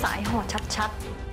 สายห่อชัด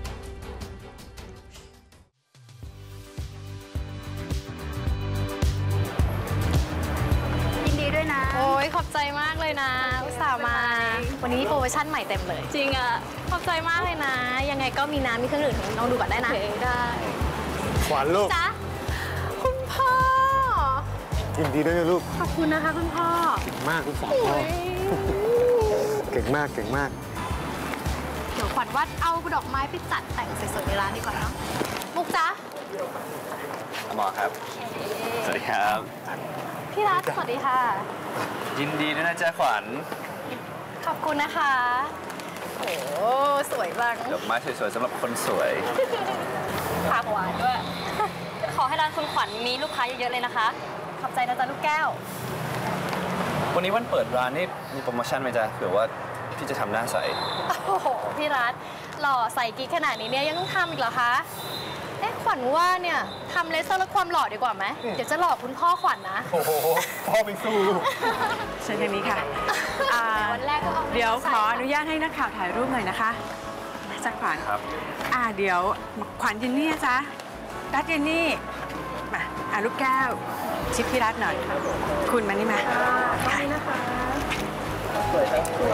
ๆยินดีด้วยนะโอ้ยขอบใจมากเลยนะอุตส่าห์มาวันนี้โปรโมชั่นใหม่เต็มเลยจริงอ่ะขอบใจมากเลยนะยังไงก็มีน้ำมีเครื่องดื่มน้องดูก่อนได้นะได้ขวัญลูกจ๊ะคุณพ่อยินดีด้วยนะลูกขอบคุณนะคะคุณพ่อเก่งมากลูกสาวพ่อเก่งมากเก่งมากเดี๋ยวขวัญว่าเอาดอกไม้ไปจัดแต่งสวยๆในร้านดีกว่าเนาะมุกจ๊ะหมอครับสวัสดีครับพี่รัฐสวัสดีค่ะยินดีด้วยนะจ๊ะขวัญขอบคุณนะคะโอ้สวยจังดอกไม้สวยๆสำหรับคนสวยผักหวานด้วยขอให้ร้านคุณขวัญมีลูกค้าเยอะๆเลยนะคะขอบใจนะจ๊ะลูกแก้ววันนี้วันเปิดร้านนี่มีโปรโมชั่นไหมจ๊ะเผื่อว่าพี่จะทำหน้าใสโอ้โหพี่รัฐหล่อใสกิ๊กขนาดนี้เนี่ยยังต้องทำอีกเหรอคะขวัญว่าเนี่ยทำเลเซอร์ลดความหล่อดีกว่าไหมเดี๋ยวจะหลอกคุณพ่อขวัญนะโอ้โหพ่อไปสู้เชิญทางนี้ค่ะวันแรกก็เดี๋ยวขออนุญาตให้นักข่าวถ่ายรูปหน่อยนะคะจักขวัญครับเดี๋ยวขวัญเยนนี่นะจ๊ะรัฐเยนนี่มาลูกแก้วชิปพี่รัฐหน่อยคุณมานี่มาค่ะนี่นะคะสวยครับสวย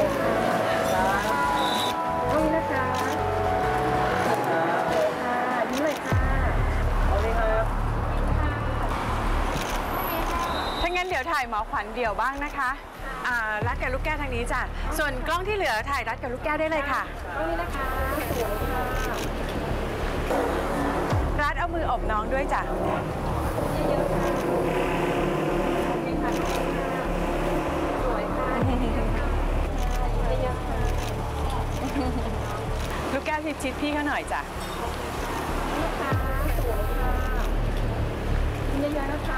นี่นะคะยิ้มเลยค่ะเอาเลยครับถ้างั้นเดี๋ยวถ่ายหมอขวัญเดี่ยวบ้างนะคะรัฐกับลูกแก้วทางนี้จ้ะส่วนกล้องที่เหลือถ่ายรัฐกับลูกแก้วได้เลยค่ะกล้องนี้นะคะรัฐเอามืออบน้องด้วยจ้ะลูกแก้วชิดพี่เขาหน่อยจ้ะลูกค้าสวยค่ะเยอะๆนะคะ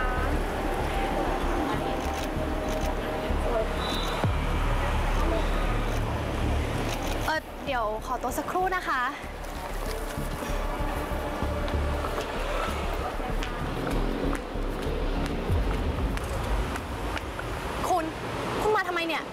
เดี๋ยวขอตัวสักครู่นะคะคุณมาทำไมเนี่ย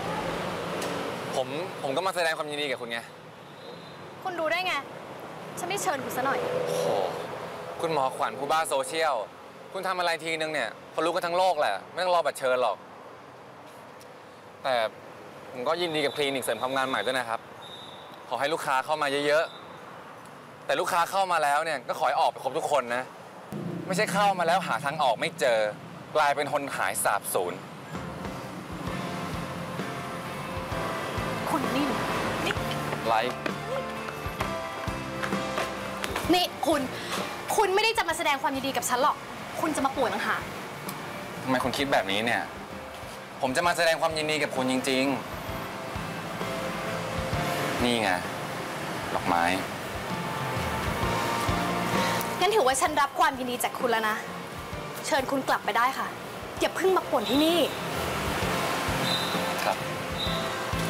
ผมก็มาแสดงความยินดีกับคุณไงคุณรู้ได้ไงฉันไม่เชิญคุณซะหน่อยโอ้โหคุณหมอขวัญผู้บ้าโซเชียลคุณทำอะไรทีนึงเนี่ยเขารู้กันทั้งโลกแหละไม่ต้องรอบัตรเชิญหรอกแต่ผมก็ยินดีกับคลินิกเสริมความงามใหม่ด้วยนะครับขอให้ลูกค้าเข้ามาเยอะๆแต่ลูกค้าเข้ามาแล้วเนี่ยก็ขอให้ออกไปครบทุกคนนะไม่ใช่เข้ามาแล้วหาทางออกไม่เจอกลายเป็นคนหายสาบสูญคุณนี่ไรนี่คุณไม่ได้จะมาแสดงความยินดีกับฉันหรอกคุณจะมาป่วยต่างหากทำไมคุณคิดแบบนี้เนี่ยผมจะมาแสดงความยินดีกับคุณจริงๆนี่ไงดอกไม้งั้นถือว่าฉันรับความยินดีจากคุณแล้วนะเชิญคุณกลับไปได้ค่ะอย่าเพิ่งมาป่วนที่นี่ครับ